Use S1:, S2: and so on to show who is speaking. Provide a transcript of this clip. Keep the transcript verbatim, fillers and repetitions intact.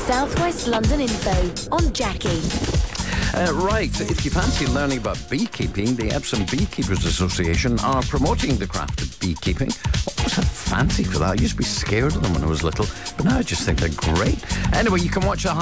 S1: Southwest London Info on Jackie.
S2: Uh, right, if you fancy learning about beekeeping, the Epsom Beekeepers Association are promoting the craft of beekeeping. I always had fancy for that. I used to be scared of them when I was little, but now I just think they're great. Anyway, you can watch a